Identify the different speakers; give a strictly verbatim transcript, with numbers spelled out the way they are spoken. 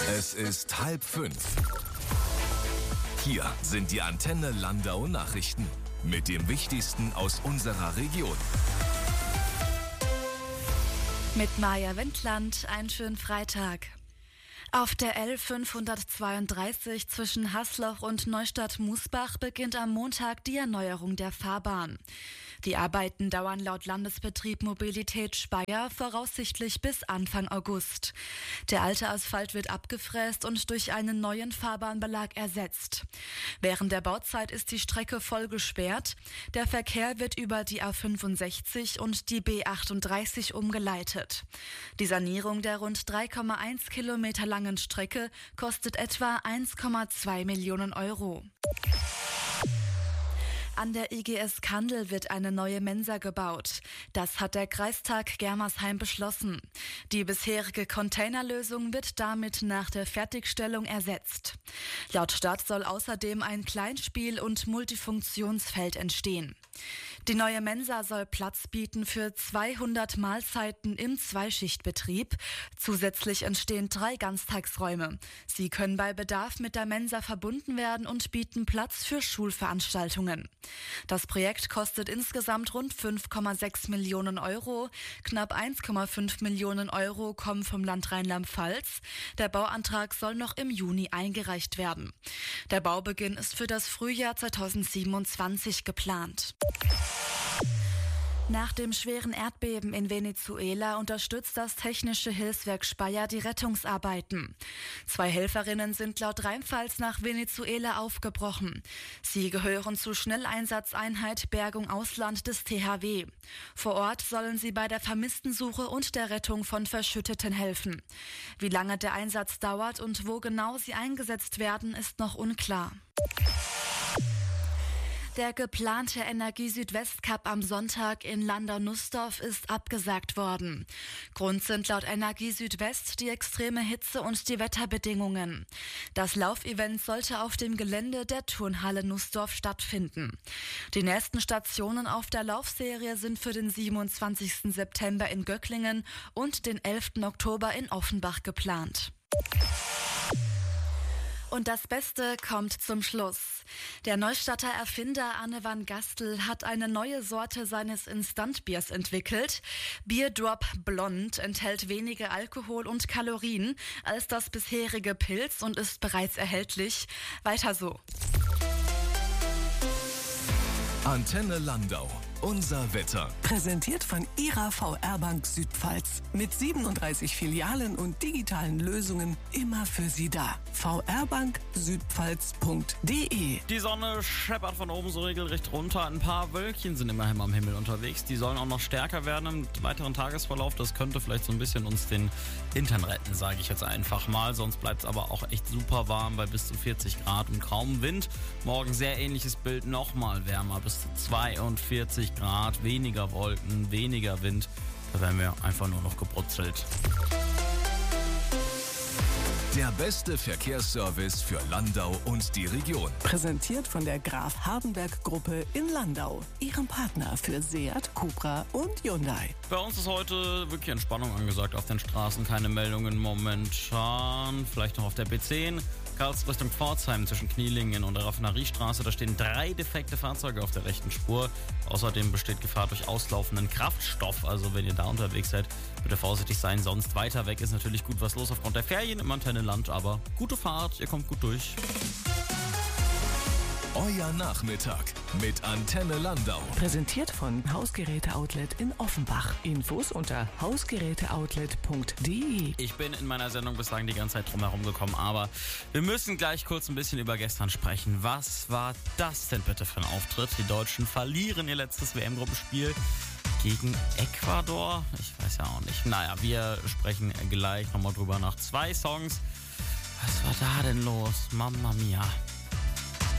Speaker 1: Es ist halb fünf. Hier sind die Antenne Landau Nachrichten mit dem Wichtigsten aus unserer Region.
Speaker 2: Mit Maja Wendland, einen schönen Freitag. Auf der L fünfhundertzweiunddreißig zwischen Hasloch und Neustadt-Musbach beginnt am Montag die Erneuerung der Fahrbahn. Die Arbeiten dauern laut Landesbetrieb Mobilität Speyer voraussichtlich bis Anfang August. Der alte Asphalt wird abgefräst und durch einen neuen Fahrbahnbelag ersetzt. Während der Bauzeit ist die Strecke voll gesperrt. Der Verkehr wird über die A fünfundsechzig und die B achtunddreißig umgeleitet. Die Sanierung der rund drei Komma eins Kilometer langen Strecke kostet etwa eins Komma zwei Millionen Euro. An der I G S Kandel wird eine neue Mensa gebaut. Das hat der Kreistag Germersheim beschlossen. Die bisherige Containerlösung wird damit nach der Fertigstellung ersetzt. Laut Stadt soll außerdem ein Kleinspiel- und Multifunktionsfeld entstehen. Die neue Mensa soll Platz bieten für zweihundert Mahlzeiten im Zweischichtbetrieb. Zusätzlich entstehen drei Ganztagsräume. Sie können bei Bedarf mit der Mensa verbunden werden und bieten Platz für Schulveranstaltungen. Das Projekt kostet insgesamt rund fünf Komma sechs Millionen Euro. Knapp eins Komma fünf Millionen Euro kommen vom Land Rheinland-Pfalz. Der Bauantrag soll noch im Juni eingereicht werden. Der Baubeginn ist für das Frühjahr zweitausendsiebenundzwanzig geplant. Nach dem schweren Erdbeben in Venezuela unterstützt das Technische Hilfswerk Speyer die Rettungsarbeiten. Zwei Helferinnen sind laut Rheinpfalz nach Venezuela aufgebrochen. Sie gehören zur Schnelleinsatzeinheit Bergung Ausland des T H W. Vor Ort sollen sie bei der Vermisstensuche und der Rettung von Verschütteten helfen. Wie lange der Einsatz dauert und wo genau sie eingesetzt werden, ist noch unklar. Der geplante Energie-Südwest-Cup am Sonntag in Landau-Nussdorf ist abgesagt worden. Grund sind laut Energie Südwest die extreme Hitze und die Wetterbedingungen. Das Laufevent sollte auf dem Gelände der Turnhalle Nussdorf stattfinden. Die nächsten Stationen auf der Laufserie sind für den siebenundzwanzigsten September in Göcklingen und den elften Oktober in Offenbach geplant. Und das Beste kommt zum Schluss. Der Neustadter Erfinder Anne van Gastel hat eine neue Sorte seines Instantbiers entwickelt. Bierdrop Blond enthält weniger Alkohol und Kalorien als das bisherige Pils und ist bereits erhältlich. Weiter so.
Speaker 1: Antenne Landau. Unser Wetter.
Speaker 3: Präsentiert von Ihrer V R-Bank Südpfalz. Mit siebenunddreißig Filialen und digitalen Lösungen immer für Sie da. v r bank südpfalz punkt d e.
Speaker 4: Die Sonne scheppert von oben so regelrecht runter. Ein paar Wölkchen sind immerhin am Himmel unterwegs. Die sollen auch noch stärker werden im weiteren Tagesverlauf. Das könnte vielleicht so ein bisschen uns den Hintern retten, sage ich jetzt einfach mal. Sonst bleibt es aber auch echt super warm bei bis zu vierzig Grad und kaum Wind. Morgen sehr ähnliches Bild, nochmal wärmer, bis zu zweiundvierzig Grad, weniger Wolken, weniger Wind. Da werden wir einfach nur noch gebrutzelt.
Speaker 1: Der beste Verkehrsservice für Landau und die Region.
Speaker 3: Präsentiert von der Graf Hardenberg Gruppe in Landau. Ihrem Partner für Seat, Cupra und Hyundai.
Speaker 4: Bei uns ist heute wirklich Entspannung angesagt auf den Straßen. Keine Meldungen momentan. Vielleicht noch auf der B zehn. Karls Richtung Pforzheim zwischen Knielingen und der Raffineriestraße. Da stehen drei defekte Fahrzeuge auf der rechten Spur. Außerdem besteht Gefahr durch auslaufenden Kraftstoff. Also wenn ihr da unterwegs seid, bitte vorsichtig sein. Sonst weiter weg ist natürlich gut was los aufgrund der Ferien im Antennenland. Aber gute Fahrt, ihr kommt gut durch.
Speaker 1: Euer Nachmittag mit Antenne Landau.
Speaker 3: Präsentiert von Hausgeräte-Outlet in Offenbach. Infos unter hausgeräteoutlet punkt d e.
Speaker 4: Ich bin in meiner Sendung bislang die ganze Zeit drum herum gekommen, aber wir müssen gleich kurz ein bisschen über gestern sprechen. Was war das denn bitte für ein Auftritt? Die Deutschen verlieren ihr letztes W M-Gruppenspiel gegen Ecuador. Ich weiß ja auch nicht. Naja, wir sprechen gleich nochmal drüber nach zwei Songs. Was war da denn los? Mamma mia.